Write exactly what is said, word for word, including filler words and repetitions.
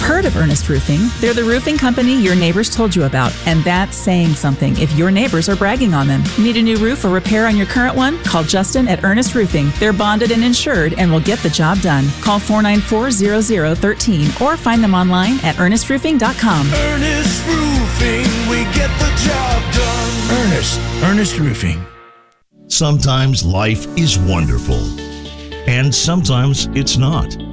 heard of Ernest Roofing. They're the roofing company your neighbors told you about, and that's saying something if your neighbors are bragging on them. Need a new roof or repair on your current one? Call Justin at Ernest Roofing. They're bonded and insured and will get the job done. Call four nine four, zero zero one three or find them online at ernest roofing dot com. Ernest Roofing, we get the job done. Ernest, Ernest Roofing. Sometimes life is wonderful, and sometimes it's not.